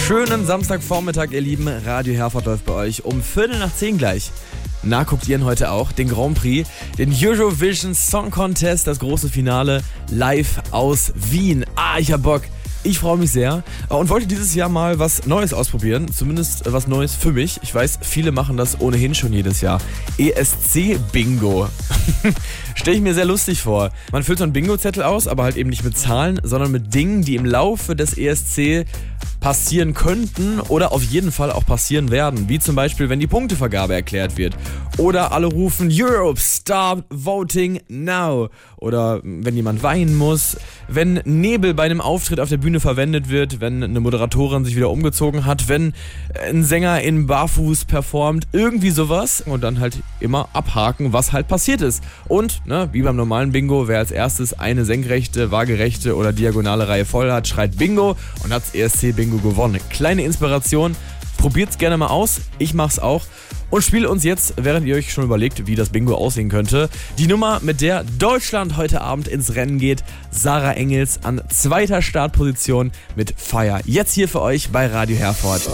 Schönen Samstagvormittag, ihr Lieben. Radio Herford läuft bei euch um 9:15 gleich. Na, guckt ihr ihn heute auch? Den Grand Prix, den Eurovision Song Contest, das große Finale live aus Wien. Ich hab Bock. Ich freue mich sehr und wollte dieses Jahr mal was Neues ausprobieren, zumindest was Neues für mich. Ich weiß, viele machen das ohnehin schon jedes Jahr. ESC-Bingo. Stelle ich mir sehr lustig vor. Man füllt so einen Bingo-Zettel aus, aber halt eben nicht mit Zahlen, sondern mit Dingen, die im Laufe des ESC passieren könnten oder auf jeden Fall auch passieren werden. Wie zum Beispiel, wenn die Punktevergabe erklärt wird. Oder alle rufen Europe, start voting now. Oder wenn jemand weinen muss. Wenn Nebel bei einem Auftritt auf der Bühne verwendet wird. Wenn eine Moderatorin sich wieder umgezogen hat. Wenn ein Sänger in Barfuß performt. Irgendwie sowas. Und dann halt immer abhaken, was halt passiert ist. Und, wie beim normalen Bingo, wer als erstes eine senkrechte, waagerechte oder diagonale Reihe voll hat, schreit Bingo und hat's ESC-Bingo gewonnen. Kleine Inspiration, probiert's gerne mal aus, ich mach's auch und spiele uns jetzt, während ihr euch schon überlegt, wie das Bingo aussehen könnte, die Nummer, mit der Deutschland heute Abend ins Rennen geht. Sarah Engels an 2. Startposition mit Fire. Jetzt hier für euch bei Radio Herford.